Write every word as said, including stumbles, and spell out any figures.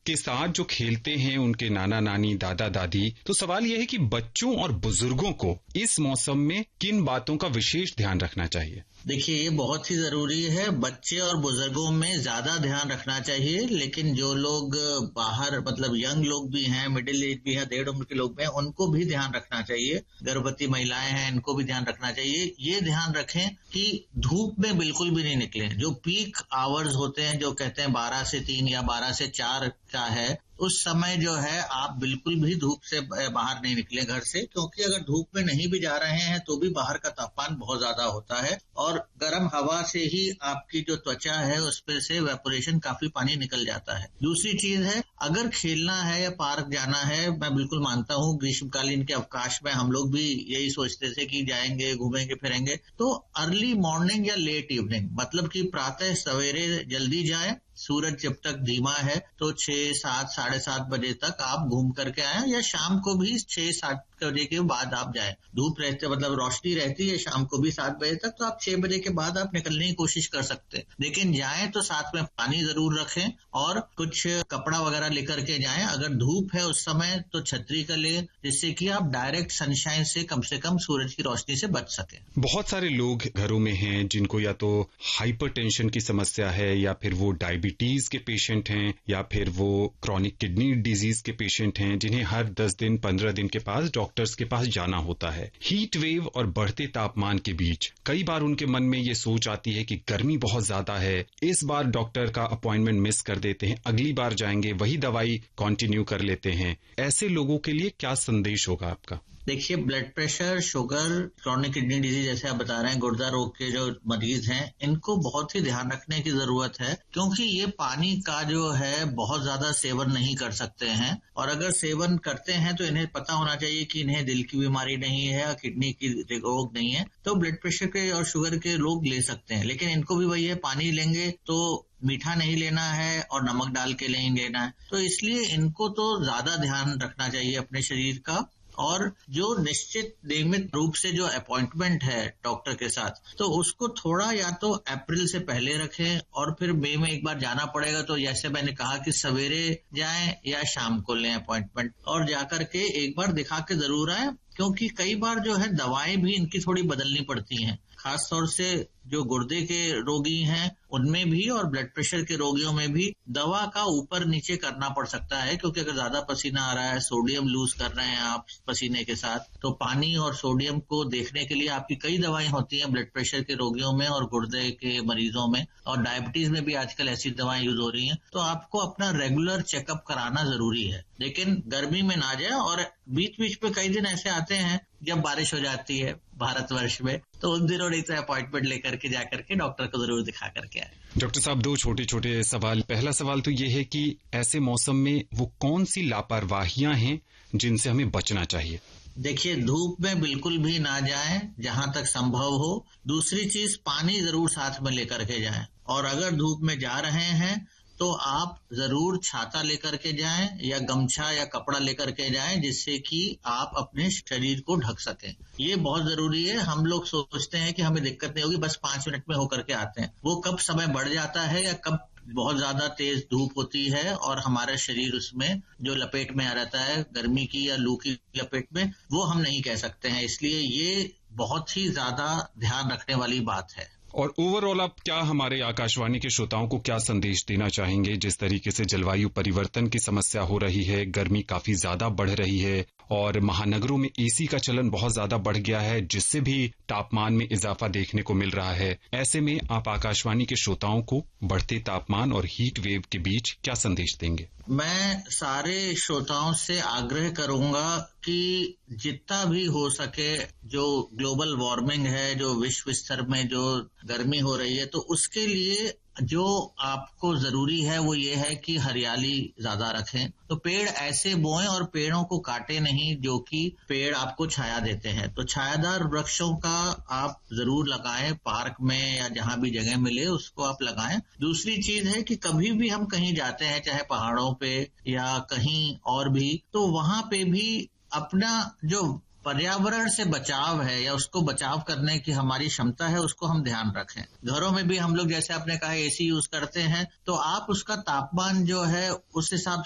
के साथ जो खेलते हैं उनके नाना नानी दादा दादी, तो सवाल यह है कि बच्चों और बुजुर्गों को इस मौसम में किन बातों का विशेष ध्यान रखना चाहिए? देखिए, ये बहुत ही जरूरी है। बच्चे और बुजुर्गों में ज्यादा ध्यान रखना चाहिए, लेकिन जो लोग बाहर मतलब यंग लोग भी हैं, मिडिल एज भी है, डेढ़ उम्र के लोग भी हैं, उनको भी ध्यान रखना चाहिए। गर्भवती महिलाएं हैं, इनको भी ध्यान रखना चाहिए। ये ध्यान रखें कि धूप में बिल्कुल भी नहीं निकलें। जो पीक आवर्स होते हैं, जो कहते हैं बारह से तीन या बारह से चार का है, उस समय जो है आप बिल्कुल भी धूप से बाहर नहीं निकले घर से, क्योंकि अगर धूप में नहीं भी जा रहे हैं तो भी बाहर का तापमान बहुत ज्यादा होता है और गर्म हवा से ही आपकी जो त्वचा है उस पे से वेपोरेशन काफी पानी निकल जाता है। दूसरी चीज है, अगर खेलना है या पार्क जाना है, मैं बिल्कुल मानता हूँ ग्रीष्मकालीन के अवकाश में हम लोग भी यही सोचते थे कि जाएंगे घूमेंगे फिरेंगे, तो अर्ली मॉर्निंग या लेट इवनिंग, मतलब कि प्रातः सवेरे जल्दी जाए, सूरज जब तक धीमा है तो छह सात साढ़े सात बजे तक आप घूम करके आए, या शाम को भी छह सात बजे के बाद आप जाए। धूप रहते मतलब रोशनी रहती है शाम को भी सात बजे तक, तो आप छह बजे के बाद आप निकलने की कोशिश कर सकते हैं। लेकिन जाएं तो साथ में पानी जरूर रखें और कुछ कपड़ा वगैरह लेकर के जाएं। अगर धूप है उस समय तो छतरी का लें, जिससे कि आप डायरेक्ट सनशाइन से कम से कम सूरज की रोशनी से बच सकें। बहुत सारे लोग घरों में हैं जिनको या तो हाइपरटेंशन की समस्या है, या फिर वो डायबिटीज के पेशेंट हैं, या फिर वो क्रॉनिक किडनी डिजीज के पेशेंट हैं, जिन्हें हर दस दिन पंद्रह दिन के पास डॉक्टर्स के पास जाना होता है। हीट वेव और बढ़ते तापमान के बीच कई बार उनके मन में ये सोच आती है कि गर्मी बहुत ज्यादा है, इस बार डॉक्टर का अपॉइंटमेंट मिस कर देते हैं, अगली बार जाएंगे वही दवाई कंटिन्यू कर लेते हैं। ऐसे लोगों के लिए क्या संदेश होगा आपका? देखिए, blood pressure, sugar, chronic kidney disease जैसे आप बता रहे हैं, गुर्दा रोग के जो मरीज हैं, इनको बहुत ही ध्यान रखने की जरूरत है, क्योंकि ये पानी का जो है बहुत ज्यादा सेवन नहीं कर सकते हैं, और अगर सेवन करते हैं तो इन्हें पता होना चाहिए कि इन्हें दिल की बीमारी नहीं है या किडनी की रोग नहीं है, तो ब्लड प्रेशर के और शुगर के लोग ले सकते हैं। लेकिन इनको भी वही है, पानी लेंगे तो मीठा नहीं लेना है और नमक डाल के नहीं लेना है, तो इसलिए इनको तो ज्यादा ध्यान रखना चाहिए अपने शरीर का। और जो निश्चित नियमित रूप से जो अपॉइंटमेंट है डॉक्टर के साथ, तो उसको थोड़ा या तो अप्रैल से पहले रखें, और फिर मई में एक बार जाना पड़ेगा तो जैसे मैंने कहा कि सवेरे जाएं या शाम को लें अपॉइंटमेंट, और जाकर के एक बार दिखा के जरूर आए, क्योंकि कई बार जो है दवाएं भी इनकी थोड़ी बदलनी पड़ती हैं, खासतौर से जो गुर्दे के रोगी हैं उनमें भी और ब्लड प्रेशर के रोगियों में भी दवा का ऊपर नीचे करना पड़ सकता है, क्योंकि अगर ज्यादा पसीना आ रहा है, सोडियम लूज कर रहे हैं आप पसीने के साथ, तो पानी और सोडियम को देखने के लिए आपकी कई दवाएं होती हैं ब्लड प्रेशर के रोगियों में और गुर्दे के मरीजों में, और डायबिटीज में भी आजकल ऐसी दवाएं यूज हो रही हैं। तो आपको अपना रेगुलर चेकअप कराना जरूरी है, लेकिन गर्मी में ना जाए। और बीच बीच में कई दिन ऐसे आते हैं जब बारिश हो जाती है भारतवर्ष में, तो उन दिनों नहीं तो अपॉइंटमेंट लेकर के जाकर के डॉक्टर को जरूर दिखा करके आए। डॉक्टर साहब, दो छोटे छोटे सवाल। पहला सवाल तो ये है कि ऐसे मौसम में वो कौन सी लापरवाहियां हैं जिनसे हमें बचना चाहिए? देखिए, धूप में बिल्कुल भी ना जाएं जहां तक संभव हो। दूसरी चीज, पानी जरूर साथ में लेकर के जाएं, और अगर धूप में जा रहे हैं तो आप जरूर छाता लेकर के जाएं या गमछा या कपड़ा लेकर के जाएं, जिससे कि आप अपने शरीर को ढक सकें। ये बहुत जरूरी है। हम लोग सोचते हैं कि हमें दिक्कत नहीं होगी, बस पांच मिनट में होकर के आते हैं। वो कब समय बढ़ जाता है या कब बहुत ज्यादा तेज धूप होती है और हमारा शरीर उसमें जो लपेट में आ रहता है गर्मी की या लू की लपेट में, वो हम नहीं कह सकते हैं। इसलिए ये बहुत ही ज्यादा ध्यान रखने वाली बात है। और ओवरऑल आप क्या हमारे आकाशवाणी के श्रोताओं को क्या संदेश देना चाहेंगे? जिस तरीके से जलवायु परिवर्तन की समस्या हो रही है, गर्मी काफी ज्यादा बढ़ रही है और महानगरों में एसी का चलन बहुत ज्यादा बढ़ गया है, जिससे भी तापमान में इजाफा देखने को मिल रहा है। ऐसे में आप आकाशवाणी के श्रोताओं को बढ़ते तापमान और हीट वेव के बीच क्या संदेश देंगे? मैं सारे श्रोताओं से आग्रह करूंगा कि जितना भी हो सके, जो ग्लोबल वार्मिंग है, जो विश्व स्तर में जो गर्मी हो रही है, तो उसके लिए जो आपको जरूरी है वो ये है कि हरियाली ज्यादा रखें। तो पेड़ ऐसे बोएं और पेड़ों को काटे नहीं, जो कि पेड़ आपको छाया देते हैं। तो छायादार वृक्षों का आप जरूर लगाएं, पार्क में या जहां भी जगह मिले उसको आप लगाएं। दूसरी चीज है कि कभी भी हम कहीं जाते हैं, चाहे पहाड़ों पे या कहीं और भी, तो वहां पे भी अपना जो पर्यावरण से बचाव है या उसको बचाव करने की हमारी क्षमता है, उसको हम ध्यान रखें। घरों में भी हम लोग जैसे आपने कहा एसी यूज करते हैं, तो आप उसका तापमान जो है उस हिसाब